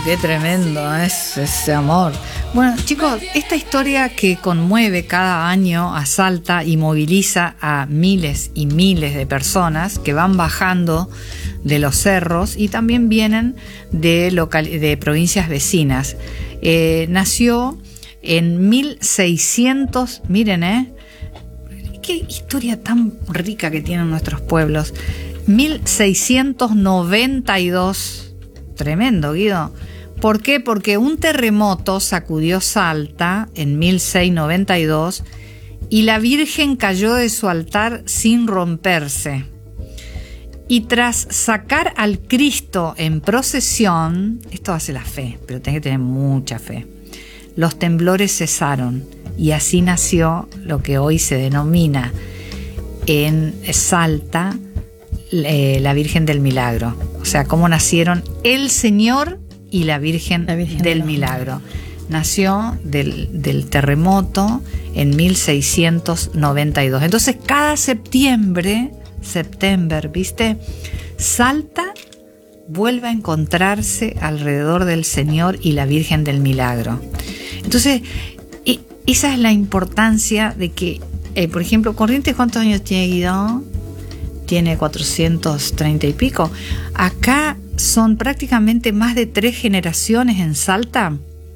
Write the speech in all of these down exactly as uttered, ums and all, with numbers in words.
qué tremendo es ese amor. Bueno, chicos, esta historia que conmueve cada año a Salta y moviliza a miles y miles de personas que van bajando de los cerros y también vienen de, local, de provincias vecinas. Eh, nació en mil seiscientos, miren, eh, qué historia tan rica que tienen nuestros pueblos. mil seiscientos noventa y dos, tremendo, Guido. ¿Por qué? Porque un terremoto sacudió Salta en mil seiscientos noventa y dos y la Virgen cayó de su altar sin romperse. Y tras sacar al Cristo en procesión, esto hace la fe, pero tenés que tener mucha fe, los temblores cesaron y así nació lo que hoy se denomina en Salta eh, la Virgen del Milagro. O sea, cómo nacieron el Señor y la Virgen, la Virgen del Milagro. Nació del, del terremoto en mil seiscientos noventa y dos. Entonces, cada septiembre, septiembre, ¿viste? Salta vuelve a encontrarse alrededor del Señor y la Virgen del Milagro. Entonces, y, esa es la importancia de que, eh, por ejemplo, Corrientes, ¿cuántos años tiene, Guido? Tiene cuatrocientos treinta y pico. Acá son prácticamente más de tres generaciones en Salta.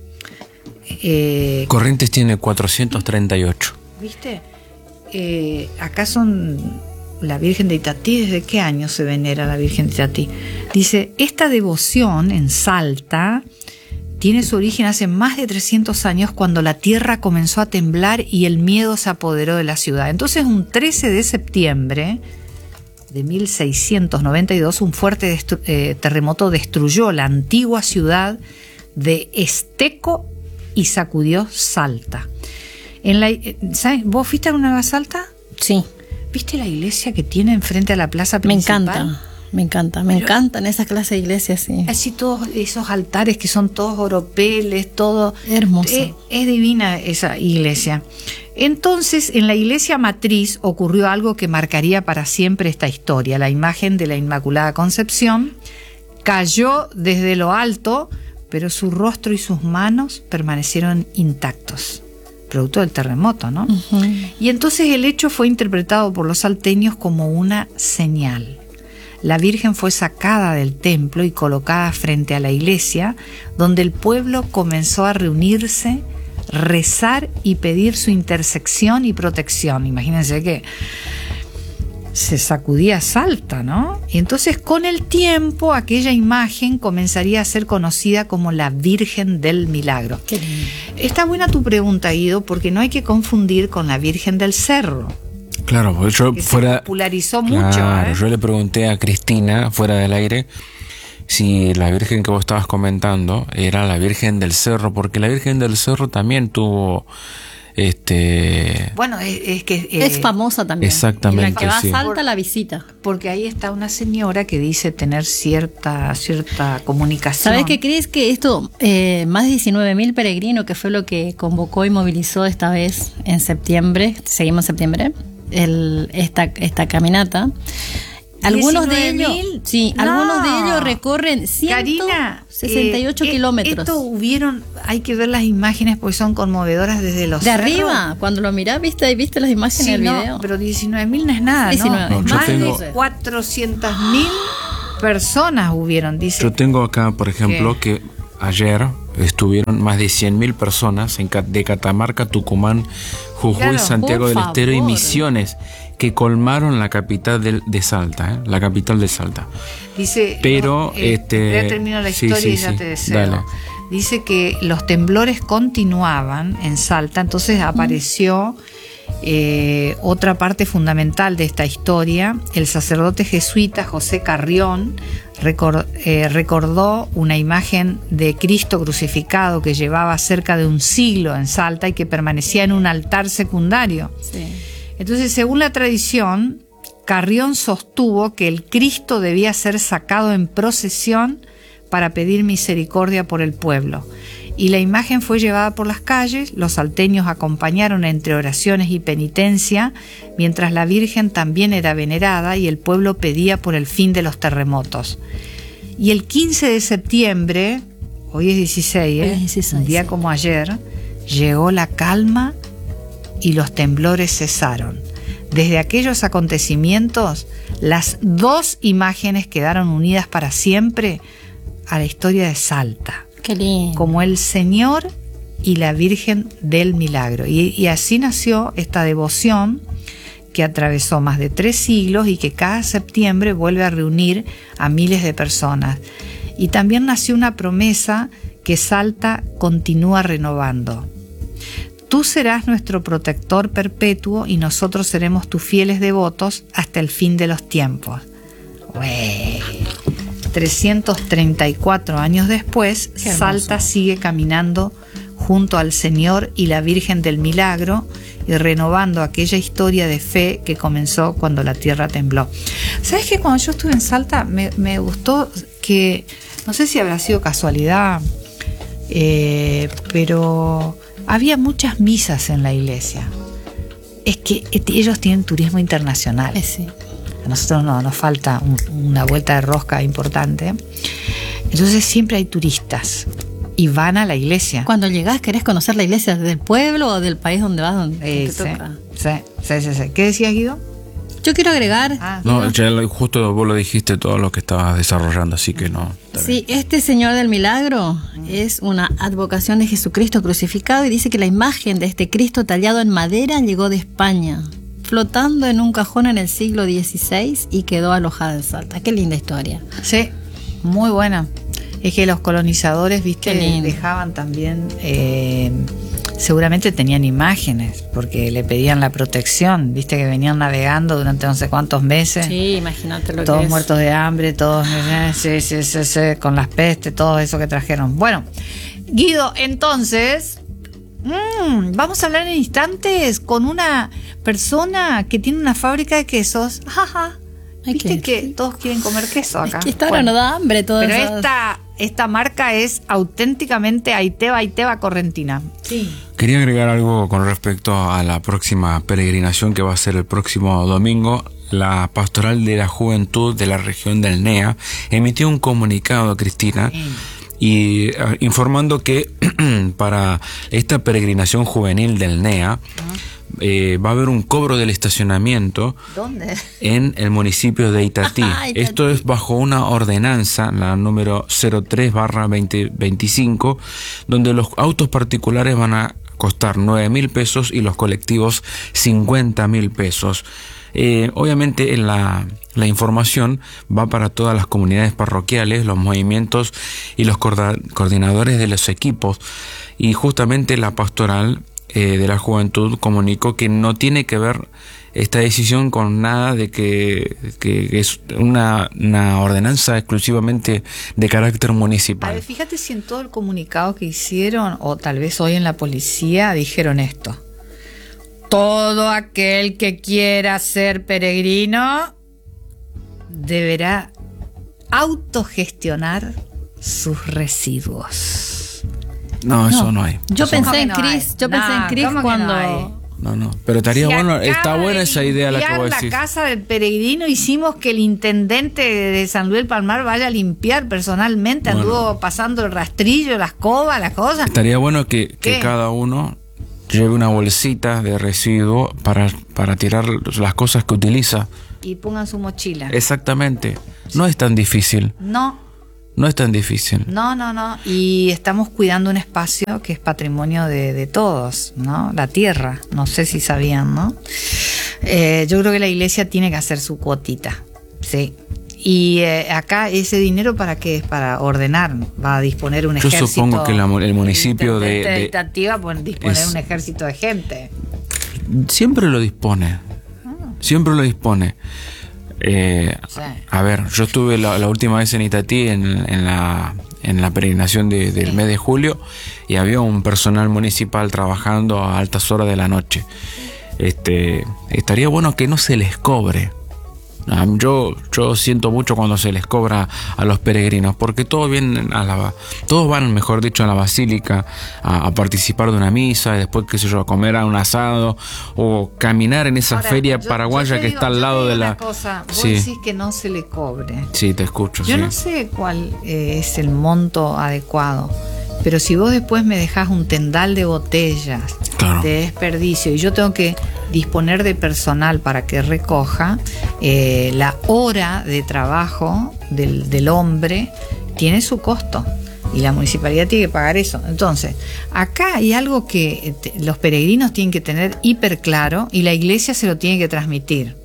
Eh, Corrientes tiene cuatrocientos treinta y ocho. ¿Viste? Eh, acá son la Virgen de Itatí. ¿Desde qué año se venera la Virgen de Itatí? Dice, esta devoción en Salta tiene su origen hace más de trescientos años, cuando la tierra comenzó a temblar y el miedo se apoderó de la ciudad. Entonces, un trece de septiembre de mil seiscientos noventa y dos, un fuerte destru- eh, terremoto destruyó la antigua ciudad de Esteco y sacudió Salta. En la, ¿sabes? ¿Vos fuiste alguna vez a Salta? Sí. ¿Viste la iglesia que tiene enfrente a la plaza principal? Me encanta, me encanta, me Pero, encantan esas clases de iglesias, sí. Así todos esos altares que son todos oropeles, todo. Hermoso. Es, es divina esa iglesia. Entonces, en la iglesia matriz ocurrió algo que marcaría para siempre esta historia. La imagen de la Inmaculada Concepción cayó desde lo alto, pero su rostro y sus manos permanecieron intactos, producto del terremoto, ¿no? Uh-huh. Y entonces el hecho fue interpretado por los salteños como una señal. La Virgen fue sacada del templo y colocada frente a la iglesia, donde el pueblo comenzó a reunirse, rezar y pedir su intersección y protección. Imagínense que se sacudía Salta, ¿no? Y entonces, con el tiempo, aquella imagen comenzaría a ser conocida como la Virgen del Milagro. Qué lindo. Está buena tu pregunta, Guido, porque no hay que confundir con la Virgen del Cerro. Claro, porque yo que fuera. Se popularizó claro, mucho. ¿eh? Yo le pregunté a Cristina, fuera del aire, si la Virgen que vos estabas comentando era la Virgen del Cerro, porque la Virgen del Cerro también tuvo. Este bueno, es, es que eh, es famosa también. Exactamente. Y la que va a sí. Salta la visita. Porque ahí está una señora que dice tener cierta cierta comunicación. ¿Sabes qué crees? Que esto, eh, más de diecinueve mil peregrinos, que fue lo que convocó y movilizó esta vez en septiembre, seguimos en septiembre, el, esta, esta caminata. Algunos de ellos, sí, no. algunos de ellos recorren ciento sesenta y ocho Karina, kilómetros. Esto hubieron, hay que ver las imágenes porque son conmovedoras desde los de cerros. Arriba, cuando lo mirás, viste, viste las imágenes sí, del no, video. Pero diecinueve mil no es nada, diecinueve, ¿no? no Más tengo, de cuatrocientas mil personas hubieron, dice. Yo tengo acá, por ejemplo, ¿Qué? que ayer estuvieron más de cien mil personas en, de Catamarca, Tucumán, Jujuy, claro, Santiago del Estero y Misiones, que colmaron la capital de, de Salta, ¿eh? la capital de Salta. Dice, pero no, eh, este, ya termino la historia sí, sí, y ya sí, te deseo. Dale. Dice que los temblores continuaban en Salta, entonces apareció eh, otra parte fundamental de esta historia. El sacerdote jesuita José Carrión record, eh, recordó una imagen de Cristo crucificado que llevaba cerca de un siglo en Salta y que permanecía en un altar secundario. Sí. Entonces, según la tradición, Carrión sostuvo que el Cristo debía ser sacado en procesión para pedir misericordia por el pueblo. Y la imagen fue llevada por las calles, los salteños acompañaron entre oraciones y penitencia, mientras la Virgen también era venerada y el pueblo pedía por el fin de los terremotos. Y el quince de septiembre, hoy es dieciséis, ¿eh? Hoy es dieciséis, un día sí. como ayer, llegó la calma y los temblores cesaron. Desde aquellos acontecimientos, las dos imágenes quedaron unidas para siempre a la historia de Salta, Qué lindo. como el Señor y la Virgen del Milagro. Y, y así nació esta devoción que atravesó más de tres siglos y que cada septiembre vuelve a reunir a miles de personas. Y también nació una promesa que Salta continúa renovando. Tú serás nuestro protector perpetuo y nosotros seremos tus fieles devotos hasta el fin de los tiempos. Ué. trescientos treinta y cuatro años después, Salta sigue caminando junto al Señor y la Virgen del Milagro y renovando aquella historia de fe que comenzó cuando la tierra tembló. ¿Sabes qué? Cuando yo estuve en Salta me, me gustó que, no sé si habrá sido casualidad, eh, pero había muchas misas en la iglesia. Es que ellos tienen turismo internacional. Sí. A nosotros no, nos falta un, una vuelta de rosca importante. Entonces siempre hay turistas y van a la iglesia. Cuando llegás, ¿querés conocer la iglesia del pueblo o del país donde vas? Donde Eh, te sí, toca? sí, sí, sí, sí. ¿Qué decías, Guido? Yo quiero agregar. Ah, No, ya lo- justo vos lo dijiste todo lo que estabas desarrollando, así que no. está Sí, bien. este Señor del Milagro es una advocación de Jesucristo crucificado y dice que la imagen de este Cristo tallado en madera llegó de España, flotando en un cajón en el siglo dieciséis y quedó alojada en Salta. Qué linda historia. sí, muy buena. Es que los colonizadores, viste, Qué lindo. dejaban también, eh, seguramente tenían imágenes, porque le pedían la protección, viste que venían navegando durante no sé cuántos meses. Sí, imagínate lo Todos que es. muertos de hambre, todos eh, sí, sí, sí, sí, con las pestes, todo eso que trajeron. Bueno, Guido, entonces, mmm, vamos a hablar en instantes con una persona que tiene una fábrica de quesos. Ajá. Ay, Viste qué que todos quieren comer queso acá. Es que esta hora Bueno, no da hambre todo pero eso. esta, esta marca es auténticamente Aiteva Aiteva Correntina. Sí. Quería agregar algo con respecto a la próxima peregrinación que va a ser el próximo domingo. La Pastoral de la Juventud de la región del N E A emitió un comunicado, Cristina, y eh, informando que para esta peregrinación juvenil del N E A eh, va a haber un cobro del estacionamiento ¿Dónde? en el municipio de Itatí. Ay, Itatí. Esto es bajo una ordenanza, la número cero tres barra veinte veinticinco, donde los autos particulares van a costar nueve mil pesos y los colectivos cincuenta mil pesos. Eh, obviamente en la, la información va para todas las comunidades parroquiales, los movimientos y los corda- coordinadores de los equipos, y justamente la pastoral eh, de la juventud comunicó que no tiene que ver esta decisión con nada de que, que es una, una ordenanza exclusivamente de carácter A municipal. ver, fíjate si en todo el comunicado que hicieron, o tal vez hoy en la policía, dijeron esto. Todo aquel que quiera ser peregrino deberá autogestionar sus residuos. No, eso no hay. Yo Eso pensé ¿Cómo en que no Chris, hay? yo pensé No, en Chris ¿cómo que cuando... no hay? No, no. Pero estaría Se bueno, acaba está buena de esa idea la que limpiar vos la decís. casa del peregrino, hicimos que el intendente de San Luis del Palmar vaya a limpiar personalmente, Bueno. anduvo pasando el rastrillo, la escoba, las cosas. Estaría bueno que, que ¿Qué? cada uno lleve una bolsita de residuo para, para tirar las cosas que utiliza. Y pongan su mochila. Exactamente. No es tan difícil. No, No es tan difícil. no, no, no. Y estamos cuidando un espacio que es patrimonio de, de todos, ¿no? La tierra. No sé si sabían, ¿no? Eh, yo creo que la iglesia tiene que hacer su cuotita, sí. Y eh, acá ese dinero para qué es, para ordenar, va a disponer un Yo ejército. supongo que la- el municipio de- intendente de- Itativa puede disponer es- un ejército de gente. Siempre lo dispone. Siempre lo dispone. Eh, Sí. A ver, yo estuve la, la última vez en Itatí en, en la en la peregrinación de- del mes de julio y había un personal municipal trabajando a altas horas de la noche. Este, estaría bueno que no se les cobre. Ah, Yo, yo siento mucho cuando se les cobra a los peregrinos, porque todos vienen a la, todos van, mejor dicho, a la basílica a, a participar de una misa, y después, qué sé yo, a comer a un asado o caminar en esa Ahora, feria yo- paraguaya yo te que digo- está al yo te lado digo de la. una cosa, vos Sí, decís que no se le cobre. sí, te escucho. Yo sí. no sé cuál eh, es el monto adecuado. Pero si vos después me dejás un tendal de botellas, claro, de desperdicio, y yo tengo que disponer de personal para que recoja, eh, la hora de trabajo del, del hombre tiene su costo. Y la municipalidad tiene que pagar eso. Entonces, acá hay algo que te, los peregrinos tienen que tener hiper claro y la iglesia se lo tiene que transmitir.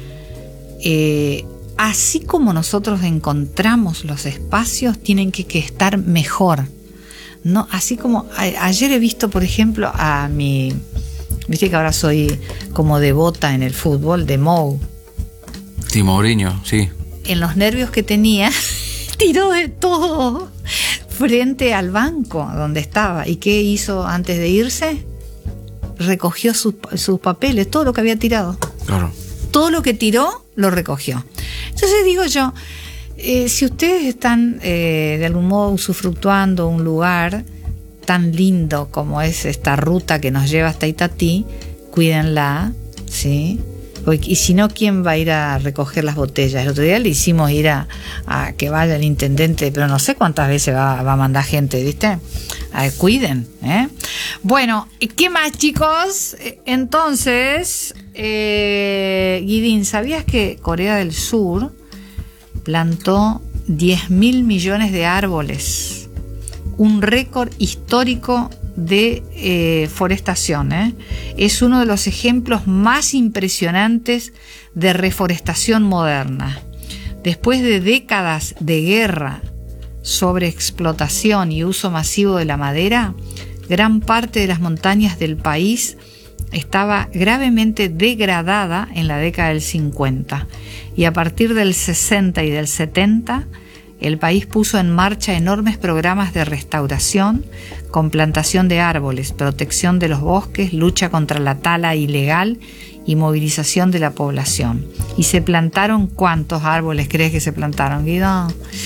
Eh, así como nosotros encontramos los espacios, tienen que, que estar mejor. No, así como a, ayer he visto, por ejemplo, a mi... Viste que ahora soy como devota en el fútbol de Mou. Sí, Mourinho, sí. En los nervios que tenía, tiró de todo frente al banco donde estaba. ¿Y qué hizo antes de irse? Recogió sus, sus papeles, todo lo que había tirado. Claro. Todo lo que tiró, lo recogió. Entonces digo yo, eh, si ustedes están eh, de algún modo usufructuando un lugar tan lindo como es esta ruta que nos lleva hasta Itatí, cuídenla, ¿sí? Porque, y si no, ¿quién va a ir a recoger las botellas? El otro día le hicimos ir a, a que vaya el intendente, pero no sé cuántas veces va, va a mandar gente, ¿viste? A ver, cuiden, ¿eh? Bueno, ¿qué más, chicos? Entonces, eh, Guidín, ¿sabías que Corea del Sur plantó diez mil millones de árboles? Un récord histórico de eh, forestación, ¿eh? Es uno de los ejemplos más impresionantes de reforestación moderna. Después de décadas de guerra, sobreexplotación y uso masivo de la madera, gran parte de las montañas del país estaba gravemente degradada en la década del cincuenta, y a partir del sesenta y del setenta el país puso en marcha enormes programas de restauración con plantación de árboles, protección de los bosques, lucha contra la tala ilegal y movilización de la población. ¿Y se plantaron cuántos árboles crees que se plantaron, Guido?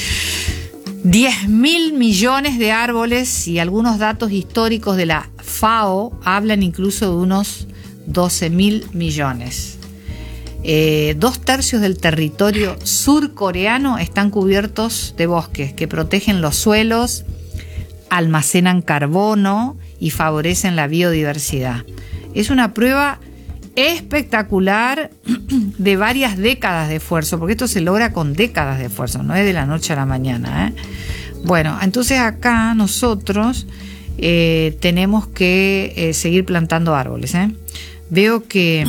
diez mil millones de árboles, y algunos datos históricos de la FAO hablan incluso de unos doce mil millones. Eh, dos tercios del territorio surcoreano están cubiertos de bosques que protegen los suelos, almacenan carbono y favorecen la biodiversidad. Es una prueba espectacular de varias décadas de esfuerzo, porque esto se logra con décadas de esfuerzo, no es de la noche a la mañana, ¿eh? Bueno, entonces acá nosotros eh, tenemos que eh, seguir plantando árboles, ¿eh? Veo que...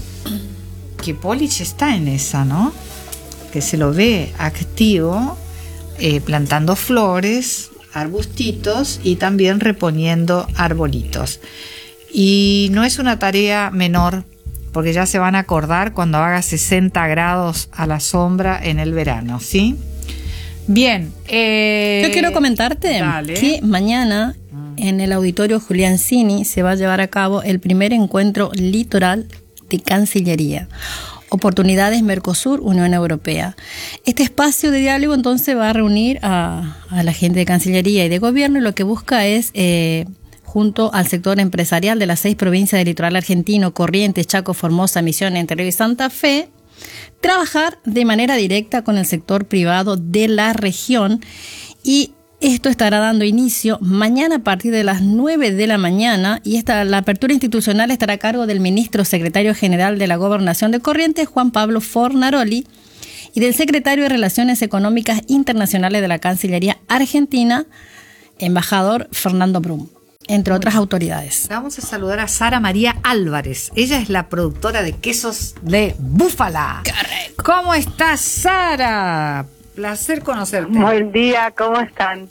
que Polich está en esa, ¿no? Que se lo ve activo, eh, plantando flores, arbustitos y también reponiendo arbolitos. Y no es una tarea menor, porque ya se van a acordar cuando haga sesenta grados a la sombra en el verano, ¿sí? Bien. Eh, Yo quiero comentarte dale. que mañana en el auditorio Julián Cini se va a llevar a cabo el primer encuentro litoral de Cancillería, Oportunidades Mercosur, Unión Europea. Este espacio de diálogo entonces va a reunir a, a la gente de Cancillería y de Gobierno, y lo que busca es, eh, junto al sector empresarial de las seis provincias del litoral argentino, Corrientes, Chaco, Formosa, Misiones, Entre Ríos y Santa Fe, trabajar de manera directa con el sector privado de la región, y esto estará dando inicio mañana a partir de las nueve de la mañana, y esta, la apertura institucional estará a cargo del ministro secretario general de la Gobernación de Corrientes, Juan Pablo Fornaroli, y del secretario de Relaciones Económicas Internacionales de la Cancillería Argentina, embajador Fernando Brum, entre otras autoridades. Vamos a saludar a Sara María Álvarez. Ella es la productora de quesos de búfala. Correcto. ¿Cómo estás, Sara? Placer conocerte. Buen día, ¿cómo están?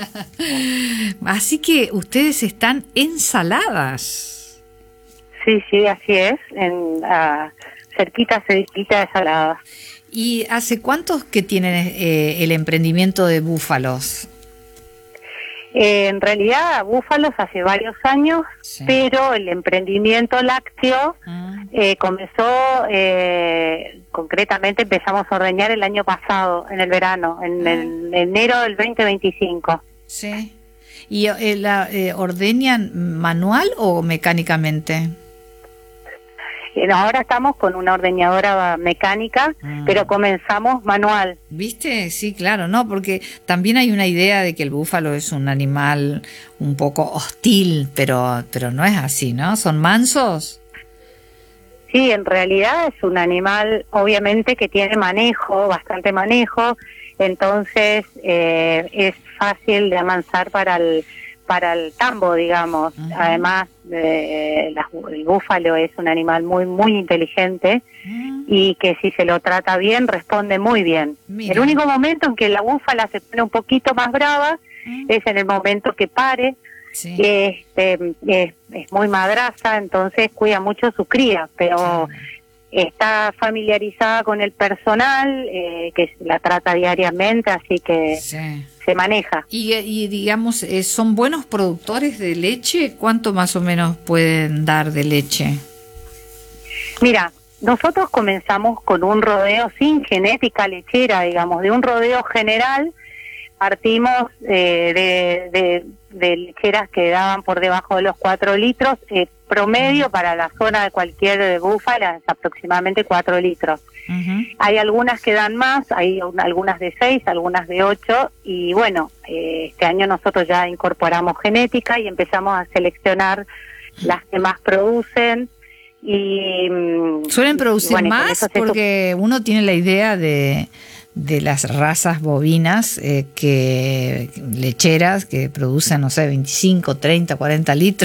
Así que ustedes están ensaladas. Sí, sí, así es, en uh, cerquita, cerquita de Salada. ¿Y hace cuántos que tienen eh, el emprendimiento de búfalos? Eh, en realidad, búfalos hace varios años, sí, pero el emprendimiento lácteo ah. eh, comenzó, eh, concretamente empezamos a ordeñar el año pasado, en el verano, en ah. el, enero del veinte veinticinco. Sí. ¿Y eh, la eh, ordeñan manual o mecánicamente? Ahora estamos con una ordeñadora mecánica, ah. pero comenzamos manual. ¿Viste? Sí, claro, no, porque también hay una idea de que el búfalo es un animal un poco hostil, pero, pero no es así, ¿no? ¿Son mansos? Sí, en realidad es un animal, obviamente, que tiene manejo, bastante manejo, entonces eh, es fácil de amansar para el para el tambo, digamos. Uh-huh. Además, eh, la, el búfalo es un animal muy, muy inteligente uh-huh. y que si se lo trata bien, responde muy bien. Mira. El único momento en que la búfala se pone un poquito más brava uh-huh. es en el momento que pare. Sí. Este, es, es muy madraza, entonces cuida mucho su cría, pero sí. está familiarizada con el personal, eh, que la trata diariamente, así que sí. se maneja. Y, y digamos, eh, ¿son buenos productores de leche? ¿Cuánto más o menos pueden dar de leche? Mira, nosotros comenzamos con un rodeo sin genética lechera, digamos, de un rodeo general. Partimos eh, de, de, de lecheras que daban por debajo de los cuatro litros, eh, promedio para la zona de cualquier búfala es aproximadamente cuatro litros. Uh-huh. Hay algunas que dan más, hay un, algunas de seis, algunas de ocho, y bueno, eh, este año nosotros ya incorporamos genética y empezamos a seleccionar las que más producen. Y ¿suelen producir y, bueno, más? Porque uno tiene la idea de... de las razas bovinas eh, que lecheras que producen, no sé, veinticinco, treinta, cuarenta litros.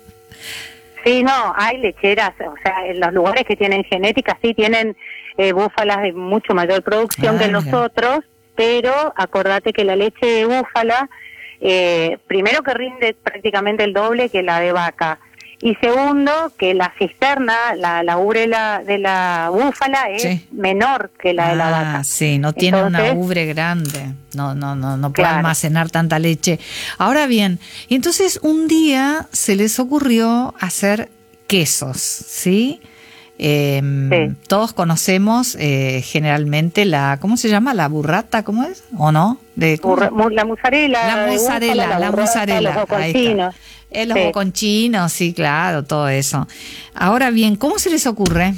Sí, no, hay lecheras, o sea, en los lugares que tienen genética sí tienen eh, búfalas de mucho mayor producción ah, que nosotros, pero acordate que la leche de búfala, eh, primero que rinde prácticamente el doble que la de vaca. Y segundo, que la cisterna, la, la ubre la, de la búfala es sí. menor que la ah, de la vaca. Sí, no tiene Entonces, una ubre grande, no no no no puede claro. almacenar tanta leche. Ahora bien, y entonces un día se les ocurrió hacer quesos, ¿sí? Eh, sí. Todos conocemos eh, generalmente la, ¿cómo se llama? La burrata, ¿cómo es? ¿O no? De, Burra, la mozzarella. La mozzarella, la, la mozzarella. Los boconchinos. Eh, los sí. boconchinos, sí, claro, todo eso. Ahora bien, ¿cómo se les ocurre?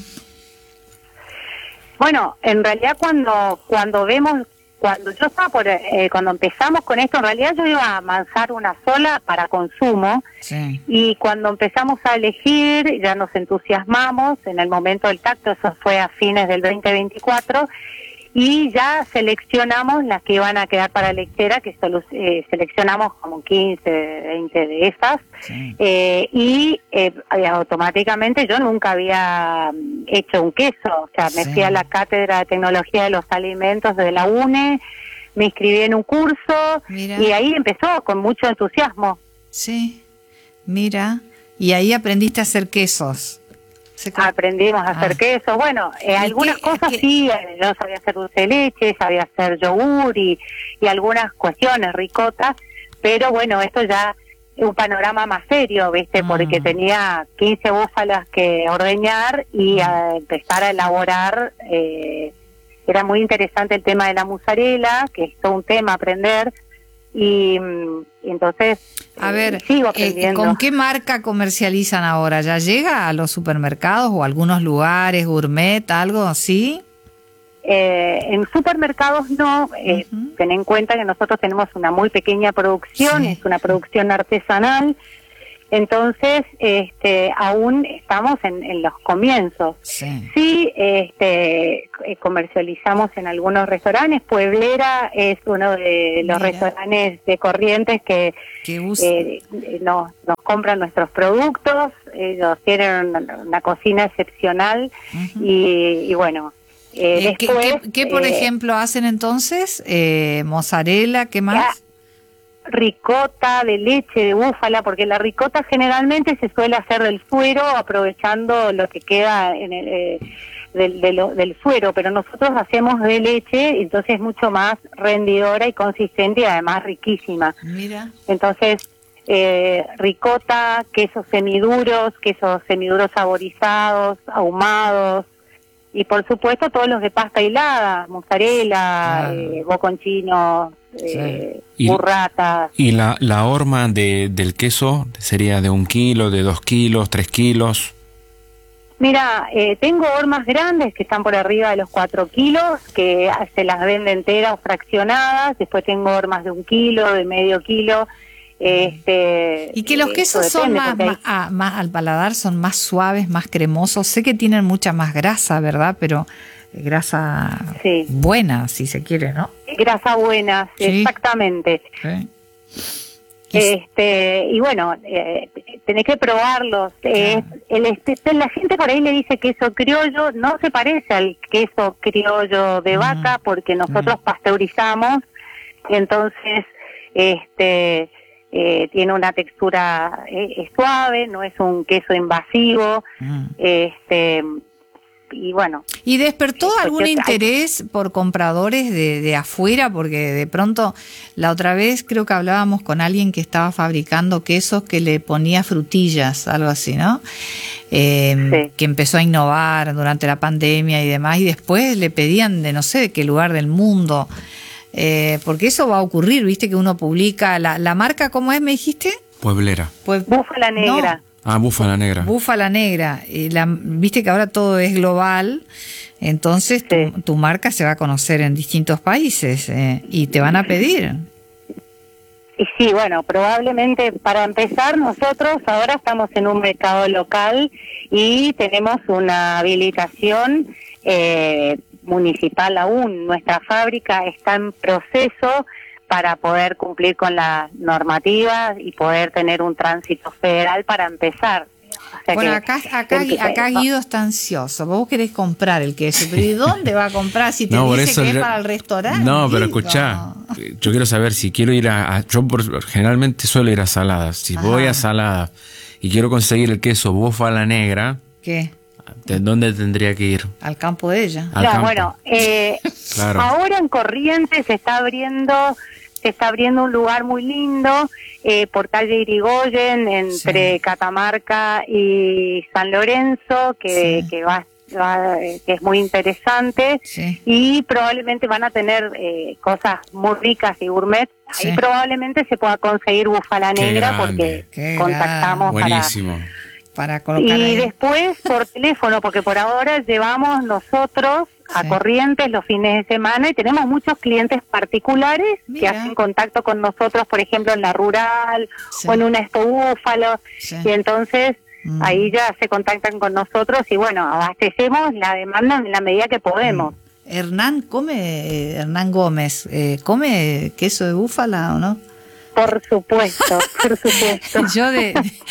Bueno, en realidad cuando cuando vemos, cuando yo estaba por, eh, cuando empezamos con esto, en realidad yo iba a amansar una sola para consumo. Sí. Y cuando empezamos a elegir, ya nos entusiasmamos en el momento del tacto, eso fue a fines del veinte veinticuatro, y ya seleccionamos las que iban a quedar para lechera, que solo, eh, seleccionamos como quince, veinte de esas, sí. eh, y eh, automáticamente yo nunca había hecho un queso, o sea, me sí. fui a la Cátedra de Tecnología de los Alimentos de la UNE, me inscribí en un curso, mira. Y ahí empezó con mucho entusiasmo. Sí, mira, y ahí aprendiste a hacer quesos. Aprendimos a hacer ah. queso, bueno, eh, algunas qué, cosas qué? sí, yo sabía hacer dulce de leche, sabía hacer yogur y, y algunas cuestiones, ricotas, pero bueno, esto ya es un panorama más serio, ¿viste? Mm. Porque tenía quince búfalas que ordeñar y mm. a empezar a elaborar, eh, era muy interesante el tema de la mozzarella, que es todo un tema aprender, y, y entonces a ver, eh, sigo aprendiendo. Eh, ¿con qué marca comercializan ahora? ¿Ya llega a los supermercados o a algunos lugares, gourmet, algo así? Eh, en supermercados no, eh, uh-huh. ten en cuenta que nosotros tenemos una muy pequeña producción, sí. es una producción artesanal, entonces este, aún estamos en, en los comienzos. Sí, sí este, comercializamos en algunos restaurantes. Pueblera es uno de los Mira. restaurantes de Corrientes que eh, nos, nos compran nuestros productos. Ellos tienen una, una cocina excepcional uh-huh. y, y bueno... Eh, eh, después, ¿qué, qué, qué, por eh, ejemplo, hacen entonces? Eh, ¿Mozzarella? ¿Qué más? Ricota de leche de búfala, porque la ricota generalmente se suele hacer del suero, aprovechando lo que queda en el, eh, del, de lo, del suero, pero nosotros hacemos de leche, entonces es mucho más rendidora y consistente y además riquísima. Mira. Entonces, eh, ricota, quesos semiduros, quesos semiduros saborizados, ahumados, y por supuesto todos los de pasta hilada, mozzarella, ah. eh, boconchinos, eh, sí. burratas. ¿Y la, la horma de, del queso sería de un kilo, de dos kilos, tres kilos? Mira, eh, tengo hormas grandes que están por arriba de los cuatro kilos, que se las vende enteras o fraccionadas. Después tengo hormas de un kilo, de medio kilo. Este, y que los quesos son más, hay... más, ah, más al paladar, son más suaves, más cremosos. Sé que tienen mucha más grasa, ¿verdad? Pero grasa sí. buena, si se quiere, ¿no? Grasa buena, sí. exactamente. Sí. Este, y bueno, eh, tenés que probarlos. Eh, el, este, la gente por ahí le dice queso criollo, no se parece al queso criollo de vaca, porque nosotros pasteurizamos, y entonces este eh, tiene una textura eh, suave, no es un queso invasivo. este Y bueno. ¿Y despertó algún interés por compradores de, de afuera? Porque de pronto, la otra vez creo que hablábamos con alguien que estaba fabricando quesos que le ponía frutillas, algo así, ¿no? Eh, sí. Que empezó a innovar durante la pandemia y demás, y después le pedían de no sé de qué lugar del mundo. Eh, porque eso va a ocurrir, ¿viste? Que uno publica, la, la marca, ¿cómo es, me dijiste? Pueblera. Pues, Búfala Negra. No. Ah, Búfala Negra. Búfala Negra. Y la, viste que ahora todo es global, entonces sí. tu, tu marca se va a conocer en distintos países eh, y te van a pedir. Y sí, bueno, probablemente para empezar nosotros ahora estamos en un mercado local y tenemos una habilitación eh, municipal aún. Nuestra fábrica está en proceso para poder cumplir con las normativas y poder tener un tránsito federal para empezar. O sea bueno, que, acá, acá, acá Guido está ansioso. Vos querés comprar el queso, pero ¿y dónde va a comprar si te no, dice que yo, es para el restaurante? No, pero escuchá, yo quiero saber si quiero ir a... a yo por, generalmente suelo ir a Saladas. Si Ajá. voy a Saladas y quiero conseguir el queso Búfala Negra... ¿Qué? ¿De dónde tendría que ir? Al campo de ella. No, campo. bueno, eh, claro. ahora en Corrientes se está abriendo... se está abriendo un lugar muy lindo eh, por calle Irigoyen, entre sí. Catamarca y San Lorenzo, que, sí. que va, va que es muy interesante, sí. y probablemente van a tener eh, cosas muy ricas y gourmet. Sí. Ahí probablemente se pueda conseguir Búfala Negra, porque Qué contactamos grande. Buenísimo. Para colocar y ahí. Después por teléfono, porque por ahora llevamos nosotros a sí. Corrientes los fines de semana y tenemos muchos clientes particulares Mira. que hacen contacto con nosotros, por ejemplo en la rural sí. o en una Expo Búfalo, sí. y entonces mm. ahí ya se contactan con nosotros y bueno, abastecemos la demanda en la medida que podemos. Mm. Hernán come, Hernán Gómez, eh, ¿come queso de búfala o no? Por supuesto, por supuesto. Yo de,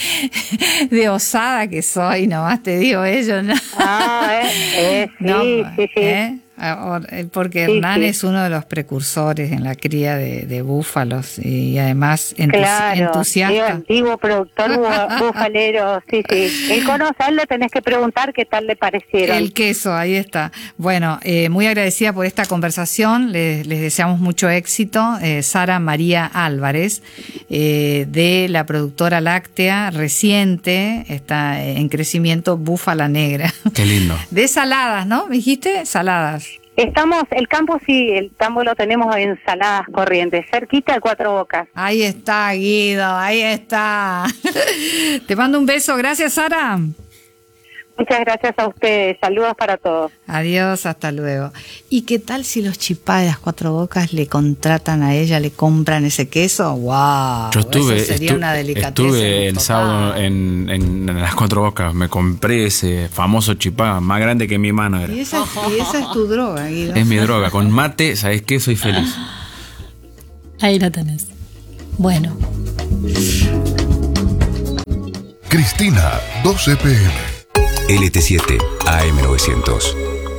de, de osada que soy, nomás te digo ello, ¿no? Ah, eh, eh, sí, no, sí, sí. ¿eh? Porque sí, Hernán sí. es uno de los precursores en la cría de, de búfalos y además entusi claro, entusiasta. Claro, antiguo productor bufalero, sí, sí. Él conoce, a él le tenés que preguntar qué tal le parecieron. El queso, ahí está. Bueno, eh, muy agradecida por esta conversación, les, les deseamos mucho éxito. Eh, Sara María Álvarez, eh, de la productora láctea reciente, está en crecimiento Búfala Negra. Qué lindo. De Saladas, ¿no? ¿Me dijiste? Saladas. Estamos, el campo sí, el campo lo tenemos en Saladas Corrientes, cerquita de Cuatro Bocas. Ahí está, Guido, ahí está. Te mando un beso, gracias, Sara. Muchas gracias a ustedes, saludos para todos. Adiós, hasta luego. ¿Y qué tal si los chipá de las Cuatro Bocas le contratan a ella, le compran ese queso? ¡Wow! Yo estuve, eso sería estu una delicateza estuve el total. sábado en, en, en las Cuatro Bocas, me compré ese famoso chipá, más grande que mi mano era. Y esa, y esa es tu droga, Guido. Es mi droga, con mate, ¿sabes qué? Soy feliz. Ahí lo tenés. Bueno. Cristina, doce p m L T siete A M novecientos.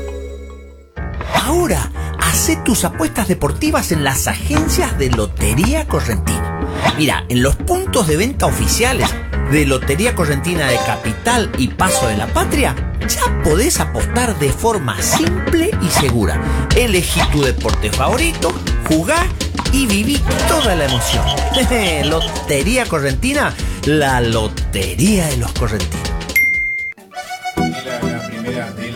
Ahora, hacé tus apuestas deportivas en las agencias de Lotería Correntina. Mira, en los puntos de venta oficiales de Lotería Correntina de Capital y Paso de la Patria, ya podés apostar de forma simple y segura. Elegí tu deporte favorito, jugá y viví toda la emoción. Lotería Correntina, la lotería de los correntinos.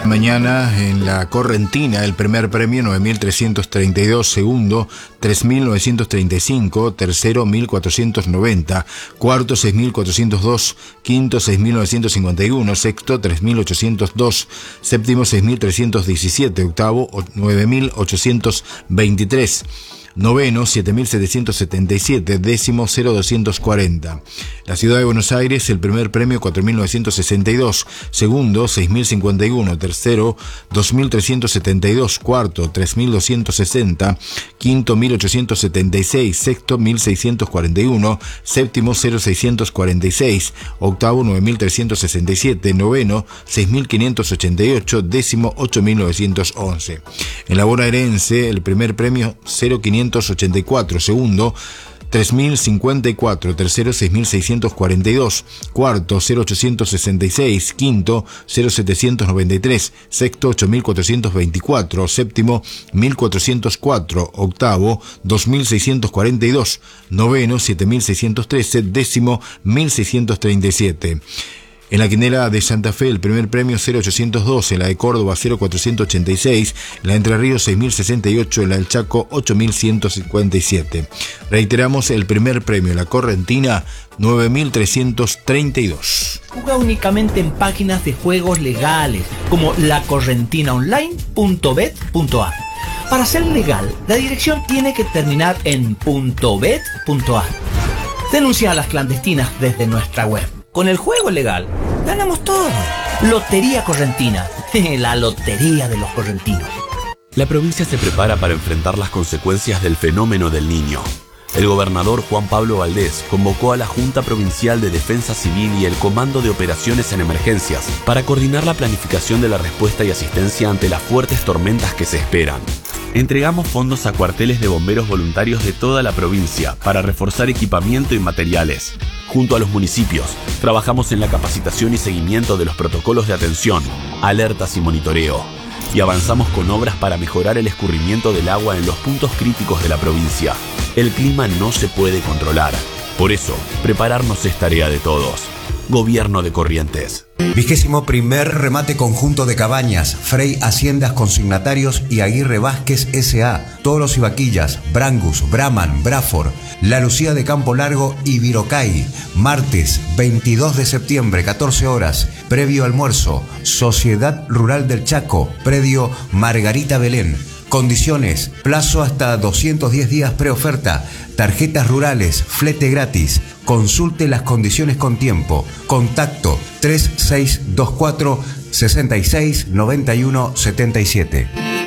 Mañana en la Correntina el primer premio nueve mil trescientos treinta y dos, segundo tres mil novecientos treinta y cinco, tercero mil cuatrocientos noventa, cuarto seis mil cuatrocientos dos, quinto seis mil novecientos cincuenta y uno, sexto tres mil ochocientos dos, séptimo seis mil trescientos diecisiete, octavo nueve mil ochocientos veintitrés. Noveno, siete mil setecientos setenta y siete, décimo, cero mil doscientos cuarenta. La ciudad de Buenos Aires, el primer premio, cuatro mil novecientos sesenta y dos, segundo, seis mil cincuenta y uno, tercero, dos mil trescientos setenta y dos, cuarto, tres mil doscientos sesenta, quinto, mil ochocientos setenta y seis, sexto, mil seiscientos cuarenta y uno, séptimo, cero mil seiscientos cuarenta y seis, octavo, nueve mil trescientos sesenta y siete, noveno, seis mil quinientos ochenta y ocho, décimo, ocho mil novecientos once. En la bonaerense, el primer premio, cero mil quinientos ochenta y cuatro, segundo, tres mil cincuenta y cuatro, tercero, seis mil seiscientos cuarenta y dos, cuarto, cero mil ochocientos sesenta y seis, quinto, cero mil setecientos noventa y tres, sexto, ocho mil cuatrocientos veinticuatro, séptimo, mil cuatrocientos cuatro, octavo, dos mil seiscientos cuarenta y dos, noveno, siete mil seiscientos trece, décimo, mil seiscientos treinta y siete. En la quinela de Santa Fe, el primer premio cero mil ochocientos doce, en la de Córdoba cero mil cuatrocientos ochenta y seis, en la de Entre Ríos seis mil sesenta y ocho, en la del Chaco ocho mil ciento cincuenta y siete. Reiteramos, el primer premio en la Correntina nueve mil trescientos treinta y dos. Juega únicamente en páginas de juegos legales como la correntina online punto bet punto a. Para ser legal, la dirección tiene que terminar en .bet punto a. Denuncia a las clandestinas desde nuestra web. Con el juego legal, ganamos todo. Lotería Correntina, la lotería de los correntinos. La provincia se prepara para enfrentar las consecuencias del fenómeno del Niño. El gobernador Juan Pablo Valdés convocó a la Junta Provincial de Defensa Civil y el Comando de Operaciones en Emergencias para coordinar la planificación de la respuesta y asistencia ante las fuertes tormentas que se esperan. Entregamos fondos a cuarteles de bomberos voluntarios de toda la provincia para reforzar equipamiento y materiales. Junto a los municipios, trabajamos en la capacitación y seguimiento de los protocolos de atención, alertas y monitoreo. Y avanzamos con obras para mejorar el escurrimiento del agua en los puntos críticos de la provincia. El clima no se puede controlar. Por eso, prepararnos es tarea de todos. Gobierno de Corrientes. Vigésimo primer remate conjunto de cabañas, Frey Haciendas Consignatarios y Aguirre Vázquez S A, Toros y Vaquillas, Brangus, Brahman, Brafor, La Lucía de Campo Largo y Virocay. Martes veintidós de septiembre, catorce horas, previo almuerzo, Sociedad Rural del Chaco, predio Margarita Belén. Condiciones, plazo hasta doscientos diez días preoferta, tarjetas rurales, flete gratis. Consulte las condiciones con tiempo. Contacto tres seis dos cuatro, sesenta y seis, noventa y uno, setenta y siete.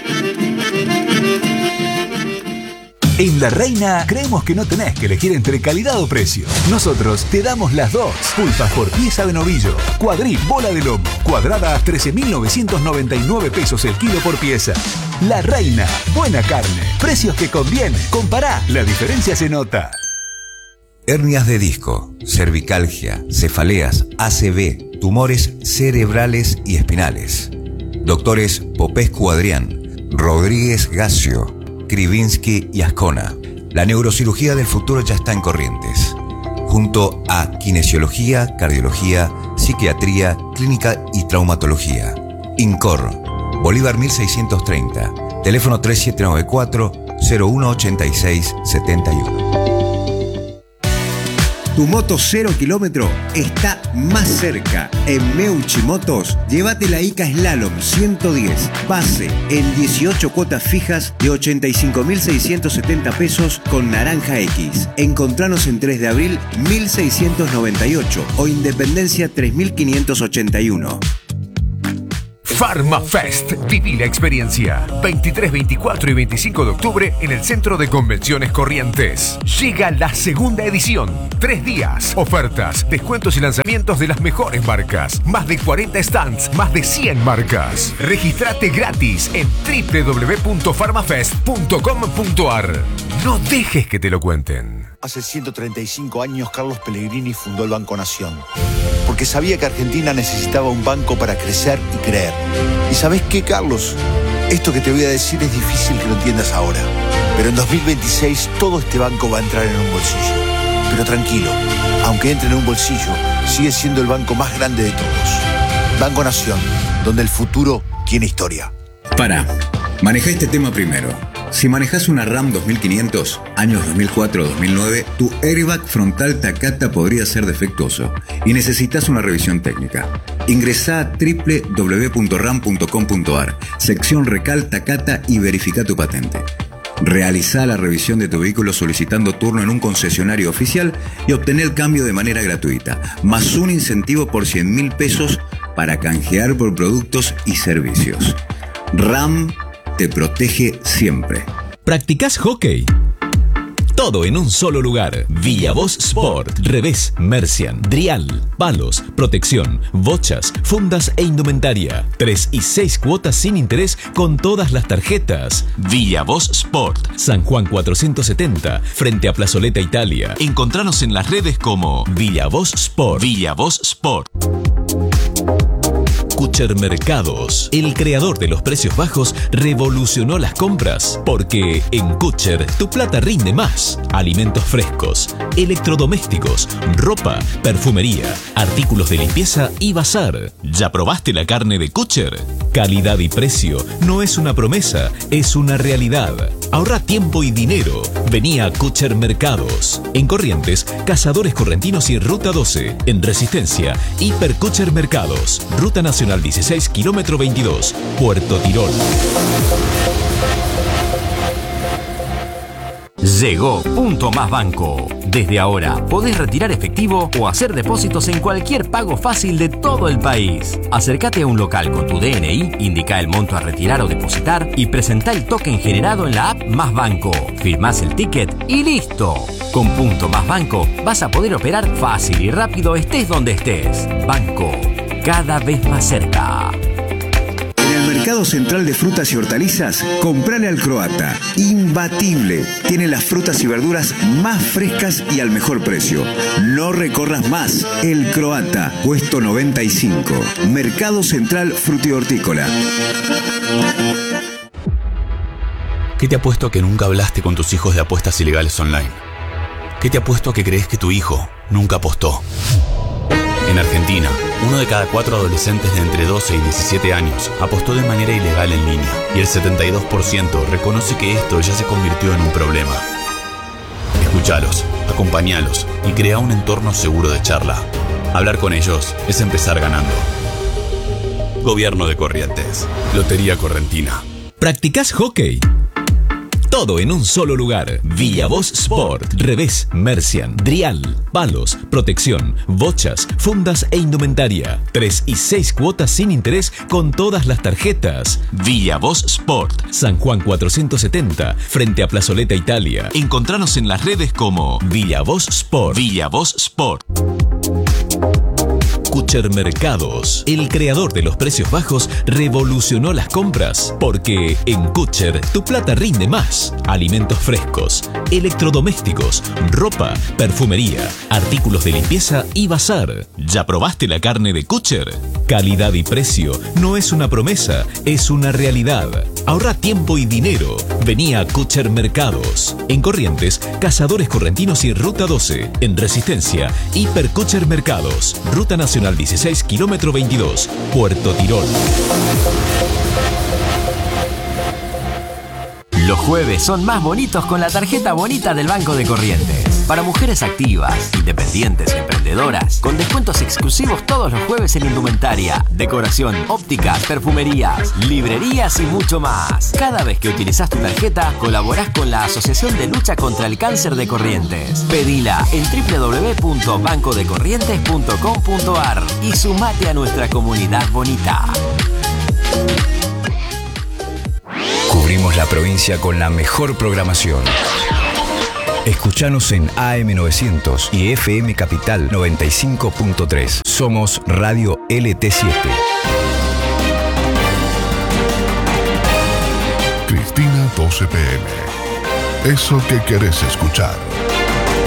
En La Reina creemos que no tenés que elegir entre calidad o precio. Nosotros te damos las dos. Pulpas por pieza de novillo, cuadril, bola de lomo, cuadrada a trece mil novecientos noventa y nueve pesos el kilo por pieza. La Reina, buena carne, precios que convienen. Compará, la diferencia se nota. Hernias de disco, cervicalgia, cefaleas, A C V, tumores cerebrales y espinales. Doctores Popescu Adrián, Rodríguez Gacio, Krivinsky y Ascona. La neurocirugía del futuro ya está en Corrientes. Junto a kinesiología, cardiología, psiquiatría, clínica y traumatología. INCOR, Bolívar mil seiscientos treinta. Teléfono tres siete nueve cuatro, cero uno ocho seis, siete uno. Tu moto cero kilómetro está más cerca. En Meucci Motos, llévate la Ica Slalom ciento diez. Base en dieciocho cuotas fijas de ochenta y cinco mil seiscientos setenta pesos con naranja X. Encontranos en tres de abril mil seiscientos noventa y ocho o Independencia tres mil quinientos ochenta y uno. PharmaFest. Viví la experiencia. veintitrés, veinticuatro y veinticinco de octubre en el Centro de Convenciones Corrientes. Llega la segunda edición. Tres días. Ofertas, descuentos y lanzamientos de las mejores marcas. Más de cuarenta stands, más de cien marcas. Regístrate gratis en doble u doble u doble u punto farmafest punto com punto a r. No dejes que te lo cuenten. Hace ciento treinta y cinco años Carlos Pellegrini fundó el Banco Nación, porque sabía que Argentina necesitaba un banco para crecer y creer. ¿Y sabés qué, Carlos? Esto que te voy a decir es difícil que lo entiendas ahora, pero en dos mil veintiséis todo este banco va a entrar en un bolsillo. Pero tranquilo, aunque entre en un bolsillo, sigue siendo el banco más grande de todos. Banco Nación, donde el futuro tiene historia. Para, maneja este tema primero. Si manejas una RAM dos mil quinientos, años dos mil cuatro o dos mil nueve, tu airbag frontal Takata podría ser defectuoso y necesitas una revisión técnica. Ingresá a doble u doble u doble u punto ram punto com punto a r, sección Recal Takata y verifica tu patente. Realizá la revisión de tu vehículo solicitando turno en un concesionario oficial y obtener el cambio de manera gratuita, más un incentivo por cien mil pesos para canjear por productos y servicios. RAM te protege siempre. ¿Practicás hockey? Todo en un solo lugar. Villavoz Sport. Revés, Mercian, Drial, palos, protección, bochas, fundas e indumentaria. Tres y seis cuotas sin interés con todas las tarjetas. Villavoz Sport. San Juan cuatrocientos setenta, frente a Plazoleta Italia. Encontranos en las redes como Villavoz Sport. Villavoz Sport. Kutcher Mercados, el creador de los precios bajos, revolucionó las compras, porque en Kutcher tu plata rinde más. Alimentos frescos, electrodomésticos, ropa, perfumería, artículos de limpieza y bazar. ¿Ya probaste la carne de Kutcher? Calidad y precio no es una promesa, es una realidad. Ahorra tiempo y dinero. Vení a Kutcher Mercados. En Corrientes, Cazadores Correntinos y Ruta doce. En Resistencia, Hiper Kutcher Mercados. Ruta Nacional dieciséis, kilómetro veintidós, Puerto Tirol. Llegó Punto Más Banco. Desde ahora podés retirar efectivo o hacer depósitos en cualquier pago fácil de todo el país. Acércate a un local con tu D N I, indica el monto a retirar o depositar y presentá el token generado en la app Más Banco. Firmás el ticket y listo. Con Punto Más Banco vas a poder operar fácil y rápido estés donde estés. Banco, cada vez más cerca. En el Mercado Central de Frutas y Hortalizas, comprale al Croata. Imbatible. Tiene las frutas y verduras más frescas y al mejor precio. No recorras más. El Croata, puesto noventa y cinco. Mercado Central Frutihortícola. ¿Qué te ha puesto a que nunca hablaste con tus hijos de apuestas ilegales online? ¿Qué te ha puesto a que crees que tu hijo nunca apostó? En Argentina, uno de cada cuatro adolescentes de entre doce y diecisiete años apostó de manera ilegal en línea y el setenta y dos por ciento reconoce que esto ya se convirtió en un problema. Escúchalos, acompáñalos y crea un entorno seguro de charla. Hablar con ellos es empezar ganando. Gobierno de Corrientes. Lotería Correntina. ¿Practicás hockey? Todo en un solo lugar. Villavoz Sport. Revés, Mercian, Drial, palos, protección, bochas, fundas e indumentaria. Tres y seis cuotas sin interés con todas las tarjetas. Villavoz Sport. San Juan cuatrocientos setenta, frente a Plazoleta Italia. Encontranos en las redes como Villavoz Sport. Villavoz Sport. Kutcher Mercados, el creador de los precios bajos, revolucionó las compras, porque en Kutcher tu plata rinde más. Alimentos frescos, electrodomésticos, ropa, perfumería, artículos de limpieza y bazar. ¿Ya probaste la carne de Kutcher? Calidad y precio no es una promesa, es una realidad. Ahorra tiempo y dinero. Vení a Kutcher Mercados. En Corrientes, Cazadores Correntinos y Ruta doce. En Resistencia, Hiper Kutcher Mercados. Ruta Nacional dieciséis, kilómetro veintidós, Puerto Tirol. Los jueves son más bonitos con la tarjeta bonita del Banco de Corrientes. Para mujeres activas, independientes y emprendedoras, con descuentos exclusivos todos los jueves en indumentaria, decoración, ópticas, perfumerías, librerías y mucho más. Cada vez que utilizás tu tarjeta, colaborás con la Asociación de Lucha contra el Cáncer de Corrientes. Pedila en doble u doble u doble u punto banco de corrientes punto com punto a r y sumate a nuestra comunidad bonita. Cubrimos la provincia con la mejor programación. Escuchanos en A M novecientos y F M Capital noventa y cinco punto tres. Somos Radio L T siete. Cristina, doce p m. Eso que querés escuchar.